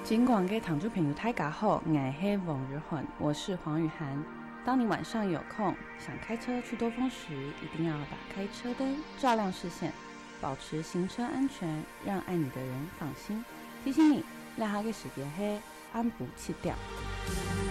尽管给糖珠朋友大家好，我是王日环，我是黄雨涵。当你晚上有空想开车去兜风时，一定要打开车灯，照亮视线，保持行车安全，让爱你的人放心。提醒你，让他给世界黑安不弃掉。